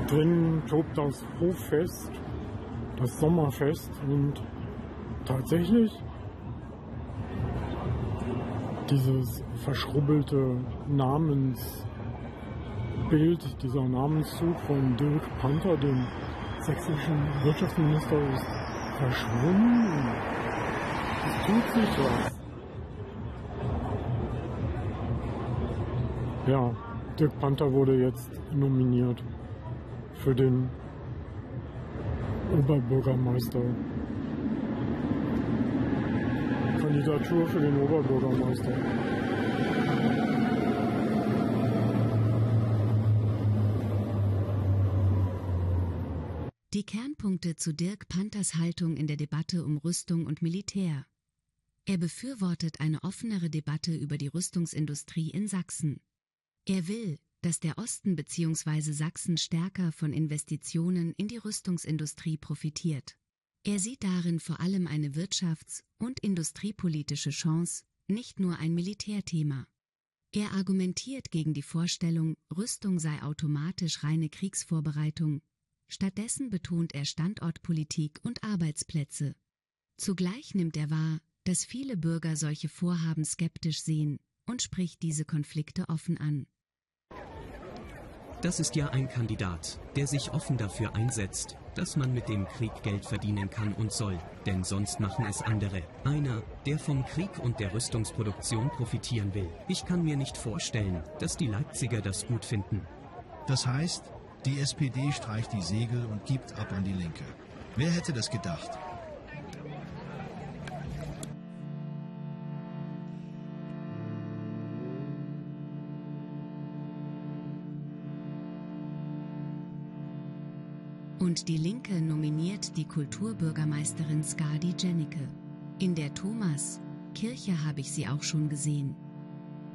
Drinnen tobt das Hoffest, das Sommerfest, und tatsächlich dieses verschrubbelte Namensbild, dieser Namenszug von Dirk Panther, dem sächsischen Wirtschaftsminister, ist verschwunden. Es tut sich was. Ja, Dirk Panther wurde jetzt nominiert für den Oberbürgermeister. Kandidatur für den Oberbürgermeister. Die Kernpunkte zu Dirk Panthers Haltung in der Debatte um Rüstung und Militär. Er befürwortet eine offenere Debatte über die Rüstungsindustrie in Sachsen. Er will, dass der Osten bzw. Sachsen stärker von Investitionen in die Rüstungsindustrie profitiert. Er sieht darin vor allem eine wirtschafts- und industriepolitische Chance, nicht nur ein Militärthema. Er argumentiert gegen die Vorstellung, Rüstung sei automatisch reine Kriegsvorbereitung. Stattdessen betont er Standortpolitik und Arbeitsplätze. Zugleich nimmt er wahr, dass viele Bürger solche Vorhaben skeptisch sehen, und spricht diese Konflikte offen an. Das ist ja ein Kandidat, der sich offen dafür einsetzt, dass man mit dem Krieg Geld verdienen kann und soll, denn sonst machen es andere. Einer, der vom Krieg und der Rüstungsproduktion profitieren will. Ich kann mir nicht vorstellen, dass die Leipziger das gut finden. Das heißt, die SPD streicht die Segel und gibt ab an die Linke. Wer hätte das gedacht? Und die Linke nominiert die Kulturbürgermeisterin Skadi Jennecke. In der Thomas-Kirche habe ich sie auch schon gesehen.